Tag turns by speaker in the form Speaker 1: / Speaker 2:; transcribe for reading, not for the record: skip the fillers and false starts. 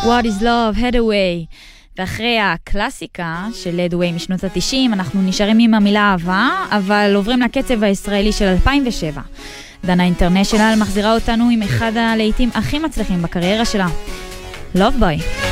Speaker 1: What is love, Headway. ואחרי הקלאסיקה של Headway משנות ה-90, אנחנו נשארים עם המילה אהבה, אבל עוברים לקצב הישראלי של 2007. דנה אינטרנשיונל מחזירה אותנו עם אחד הלהיטים הכי מצליחים בקריירה שלה, Love Boy.